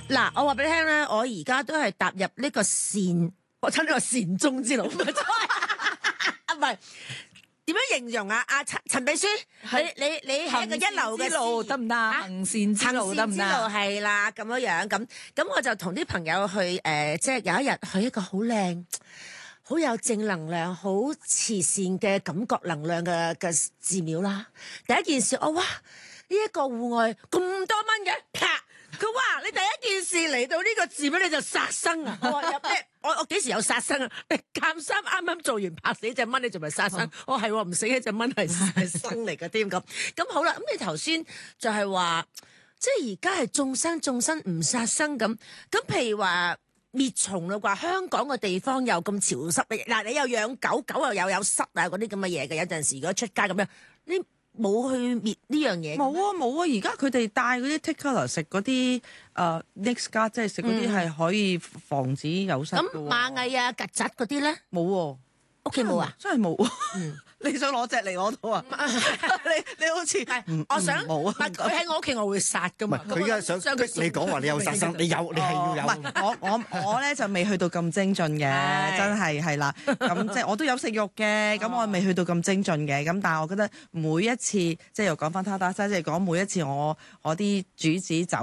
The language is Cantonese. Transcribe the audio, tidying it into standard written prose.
嗱，我話俾你聽咧，我而家都係踏入呢個善，我親呢個善終之路，唔係點樣形容啊？阿陳秘書，你係一個一流嘅路得唔得？行善之路得唔得？ 係啦，咁樣咁我就同啲朋友去即係有一日去一個好靚、好有正能量、好慈善嘅感覺能量嘅寺廟啦。第一件事，我哇！呢一個戶外咁多蚊嘅，啪！佢話你第一件事嚟到呢個寺廟你就殺生啊！我話有咩？我幾時有殺生啊？鑑三啱啱做完拍死隻蚊，你仲咪殺生？我係唔死嘅隻蚊係生嚟嘅添咁。咁好啦，咁你頭先就係話，即係而家係眾生唔殺生咁。咁譬如話滅蟲啦啩，香港個地方又咁潮濕，嗱你又養狗，狗又有濕啊嗰啲咁嘅嘢嘅，有陣時如果出街咁樣，你冇去滅呢樣嘢？ 冇啊！而家佢哋帶嗰啲 Tickler 食嗰啲Nextguard，即係食嗰啲係可以防止有虱。咁螞蟻啊、曱甴嗰啲咧？ 冇喎， 屋企冇啊？ 真係冇。你想攞隻嚟我度啊？你好似我想冇啊！ 佢喺我屋企，我會殺噶嘛。 佢而家想逼你講話你有殺生，你係要有。 唔係我咧就未去到咁精進嘅，真係啦。咁即係我都有食肉嘅，咁我未去到咁精進嘅。咁但係我覺得每一次即係又講翻他，即係講每一次我啲主子走